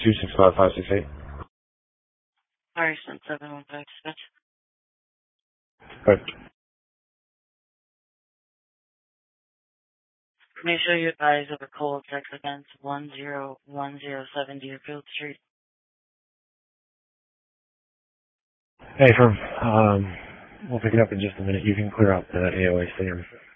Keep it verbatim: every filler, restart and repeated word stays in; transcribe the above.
two six five five six eight. Harrison seven one five six. Right. Make sure you advise of a cold sex events one zero one zero seven Deerfield Street. Hey, firm. Um, we'll pick it up in just a minute. You can clear out the A O A stand.